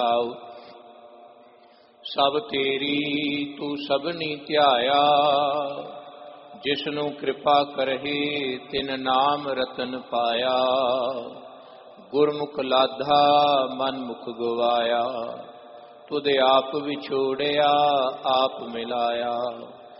ਆਉ। ਸਭ ਤੇਰੀ ਤੂੰ ਸਭਨੀ ਧਿਆਇਆ, ਜਿਸਨੂੰ ਕਿਰਪਾ ਕਰਹਿ ਤਿਨ ਨਾਮ ਰਤਨ ਪਾਇਆ। ਗੁਰਮੁਖ ਲਾਧਾ ਮਨ ਮੁਖ ਗਵਾਇਆ, ਤੁਧ ਆਪ ਵਿਛੋੜਿਆ ਆਪ ਮਿਲਾਇਆ।